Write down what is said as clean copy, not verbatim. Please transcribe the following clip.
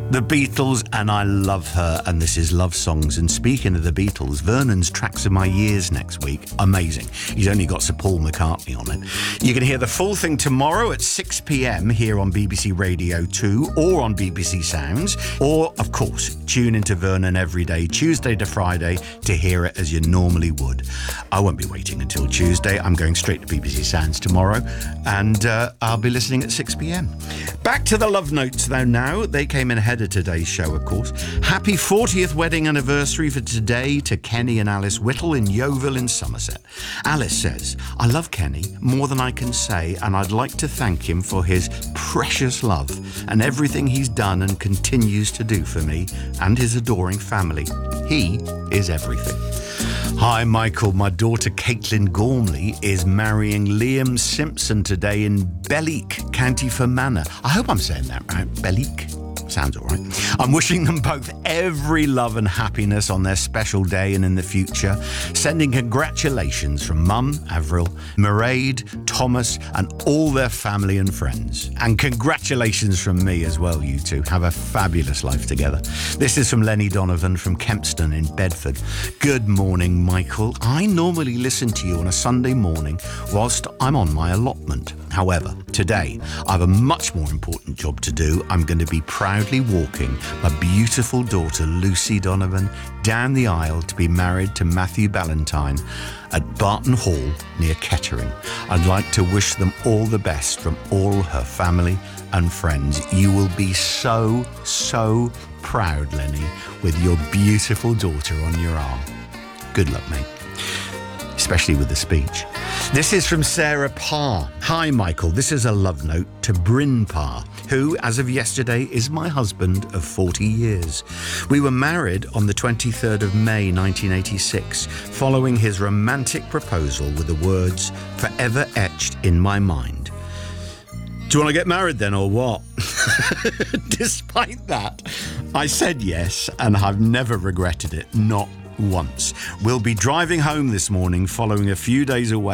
The Beatles, and I love her, and this is Love Songs. And speaking of the Beatles, Vernon's Tracks of My Years next week. Amazing. He's only got Sir Paul McCartney on it. You can hear the full thing tomorrow at 6 p.m. here on BBC Radio 2 or on BBC Sounds. Or, of course, tune into Vernon every day, Tuesday to Friday, to hear it as you normally would. I won't be waiting until Tuesday. I'm going straight to BBC Sounds tomorrow, and I'll be listening at 6 p.m. Back to the love notes, though, now. They came in ahead of today's show, of course. Happy 40th wedding anniversary for today to Kenny and Alice Whittle in Yeovil in Somerset. Alice says, I love Kenny more than I can say, and I'd like to thank him for his precious love and everything he's done and continues to do for me and his adoring family. He is everything. Hi, Michael. My daughter Caitlin Gormley is marrying Liam Simpson today in Belleek, County Fermanagh. I hope I'm saying that right. Belleek? Sounds all right. I'm wishing them both every love and happiness on their special day and in the future. Sending congratulations from Mum, Avril, Mairead, Thomas, and all their family and friends. And congratulations from me as well, you two. Have a fabulous life together. This is from Lenny Donovan from Kempston in Bedford. Good morning, Michael. I normally listen to you on a Sunday morning whilst I'm on my allotment. However, today I have a much more important job to do. I'm going to be proudly walking my beautiful daughter Lucy Donovan down the aisle to be married to Matthew Ballantyne at Barton Hall near Kettering. I'd like to wish them all the best from all her family and friends. You will be so proud, Lenny, with your beautiful daughter on your arm. Good luck, mate. Especially with the speech. This is from Sarah Parr. Hi, Michael. This is a love note to Bryn Parr, who, as of yesterday, is my husband of 40 years. We were married on the 23rd of May, 1986, following his romantic proposal with the words, forever etched in my mind. Do you want to get married then, or what? Despite that, I said yes, and I've never regretted it, not once. We'll be driving home this morning following a few days away